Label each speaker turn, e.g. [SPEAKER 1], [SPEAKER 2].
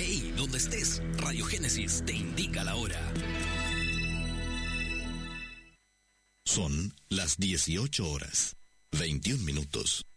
[SPEAKER 1] Ahí, donde estés, Radio Génesis te indica la hora.
[SPEAKER 2] Son las 18 horas, 21 minutos.